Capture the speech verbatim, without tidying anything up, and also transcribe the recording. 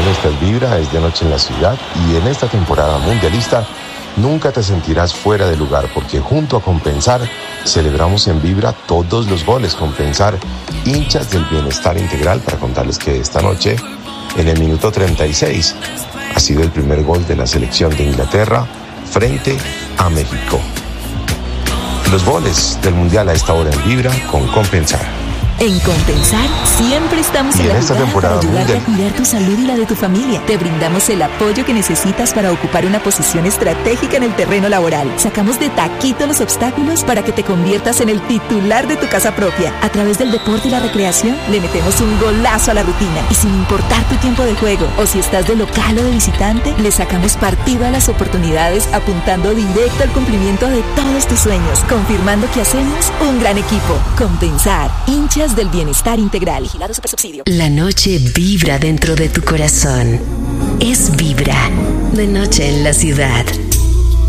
esta es Vibra, es de noche en la ciudad y en esta temporada mundialista nunca te sentirás fuera de lugar porque junto a Compensar celebramos en Vibra todos los goles. Compensar, hinchas del bienestar integral, para contarles que esta noche, en el minuto treinta y seis, ha sido el primer gol de la selección de Inglaterra frente a México. Los goles del Mundial a esta hora en Vibra con Compensar. En Compensar siempre estamos y en en la esta jugada para temporada ayudarte mundial. a cuidar tu salud y la de tu familia. Te brindamos el apoyo que necesitas para ocupar una posición estratégica en el terreno laboral. Sacamos de taquito los obstáculos para que te conviertas en el titular de tu casa propia. A través del deporte y la recreación le metemos un golazo a la rutina. Y sin importar tu tiempo de juego o si estás de local o de visitante, le sacamos partido a las oportunidades apuntando directo al cumplimiento de todos tus sueños, confirmando que hacemos un gran equipo. Compensar, hinchas del bienestar integral. Vigilado Supersubsidio. La noche vibra dentro de tu corazón. Es Vibra, de noche en la ciudad.